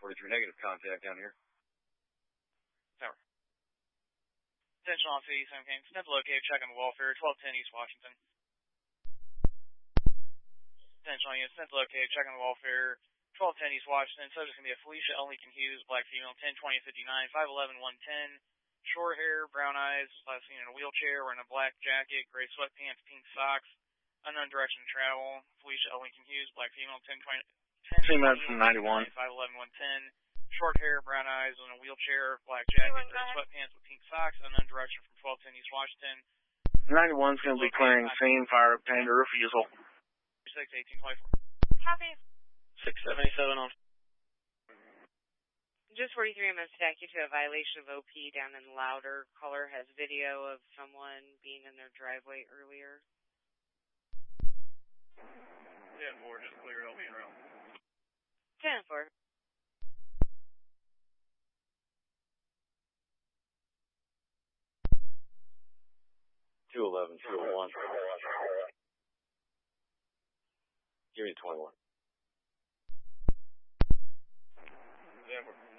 1043 negative contact down here. Tower. Attention on city, same game. Step located, check on welfare, 1210 East Washington. Attention on unit, step located, check on welfare, 1210 East Washington. Subject going to be a Felicia Ellington Hughes, black female, 10-20-59, 5'11", 110. Short hair, brown eyes, last seen in a wheelchair, wearing a black jacket, gray sweatpants, pink socks, unknown direction to travel. Felicia Ellington Hughes, black female, 10-20, Female from 91. 5'11", 110. Short hair, brown eyes, in a wheelchair, black jacket, gray sweatpants with pink socks, unknown direction from 1210 East Washington. 91's going to be clearing same fire obtained or refusal. 6-18-24. Copy. 677 on. Just 43, I'm going to stack you to a violation of OP down in Louder. Caller has video of someone being in their driveway earlier. 10-4, just clear it, I'll be around. 10-4. $211, 201. Give me 21. 10-4.